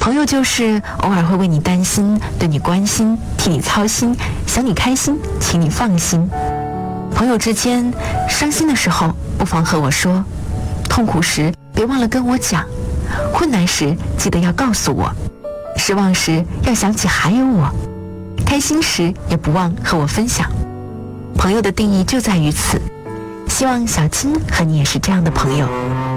朋友就是偶尔会为你担心，对你关心，替你操心，想你开心，请你放心。朋友之间，伤心的时候不妨和我说，痛苦时别忘了跟我讲，困难时记得要告诉我，失望时要想起还有我，开心时也不忘和我分享。朋友的定义就在于此，希望小金和你也是这样的朋友。